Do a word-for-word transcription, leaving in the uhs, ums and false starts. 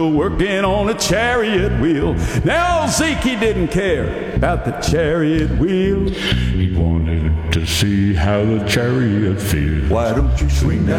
working on a chariot wheel. Now Zeke, he didn't care about the chariot wheel. He wanted to see how the chariot feels. Why don't you swing that